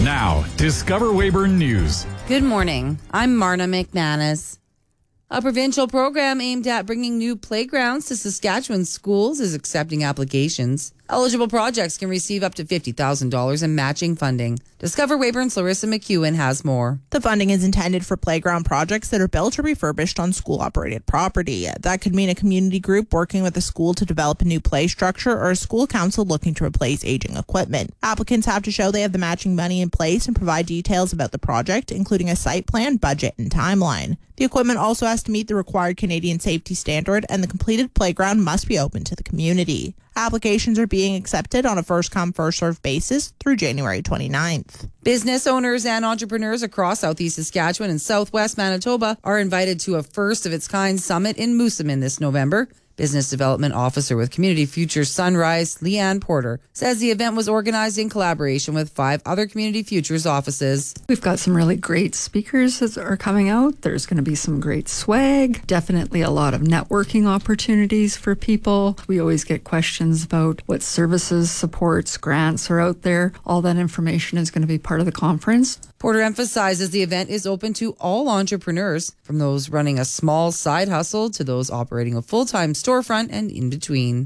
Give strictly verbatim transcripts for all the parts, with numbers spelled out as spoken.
Now, Discover Weyburn News. Good morning. I'm Marna McManus. A provincial program aimed at bringing new playgrounds to Saskatchewan schools is accepting applications. Eligible projects can receive up to fifty thousand dollars in matching funding. Discover Weyburn's Larissa McEwen has more. The funding is intended for playground projects that are built or refurbished on school-operated property. That could mean a community group working with a school to develop a new play structure or a school council looking to replace aging equipment. Applicants have to show they have the matching money in place and provide details about the project, including a site plan, budget, and timeline. The equipment also has to meet the required Canadian safety standard, and the completed playground must be open to the community. Applications are being accepted on a first-come, first-served basis through January twenty-ninth. Business owners and entrepreneurs across Southeast Saskatchewan and Southwest Manitoba are invited to a first-of-its-kind summit in Moosomin this November. Business Development Officer with Community Future Sunrise, Leanne Porter, says the event was organized in collaboration with five other Community Futures offices. We've got some really great speakers that are coming out. There's going to be some great swag, definitely a lot of networking opportunities for people. We always get questions about what services, supports, grants are out there. All that information is going to be part of the conference. Porter emphasizes the event is open to all entrepreneurs, from those running a small side hustle to those operating a full-time storefront and in between.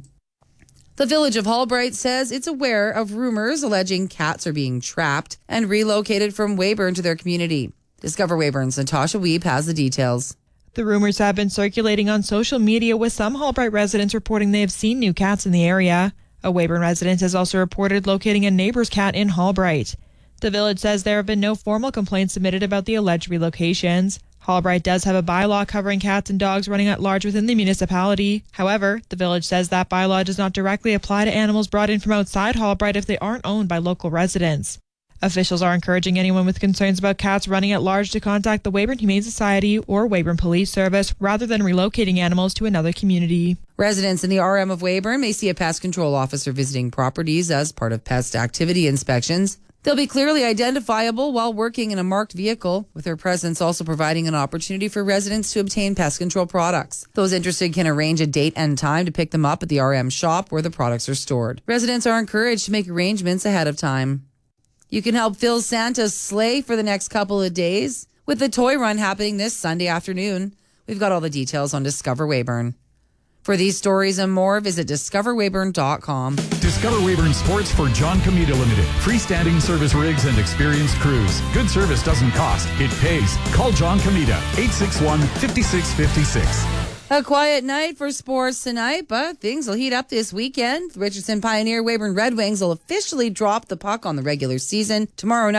The Village of Hallbright says it's aware of rumors alleging cats are being trapped and relocated from Weyburn to their community. Discover Weyburn's Natasha Weeb has the details. The rumors have been circulating on social media, with some Hallbright residents reporting they have seen new cats in the area. A Weyburn resident has also reported locating a neighbor's cat in Hallbright. The village says there have been no formal complaints submitted about the alleged relocations. Hallbright does have a bylaw covering cats and dogs running at large within the municipality. However, the village says that bylaw does not directly apply to animals brought in from outside Hallbright if they aren't owned by local residents. Officials are encouraging anyone with concerns about cats running at large to contact the Weyburn Humane Society or Weyburn Police Service rather than relocating animals to another community. Residents in the R M of Weyburn may see a pest control officer visiting properties as part of pest activity inspections. They'll be clearly identifiable while working in a marked vehicle, with their presence also providing an opportunity for residents to obtain pest control products. Those interested can arrange a date and time to pick them up at the R M shop where the products are stored. Residents are encouraged to make arrangements ahead of time. You can help fill Santa's sleigh for the next couple of days with the toy run happening this Sunday afternoon. We've got all the details on Discover Weyburn. For these stories and more, visit discover weyburn dot com. Discover Weyburn Sports for John Comita Limited. Freestanding service rigs and experienced crews. Good service doesn't cost, it pays. Call John Comita, eight six one, five six five six. A quiet night for sports tonight, but things will heat up this weekend. The Richardson Pioneer Weyburn Red Wings will officially drop the puck on the regular season tomorrow night.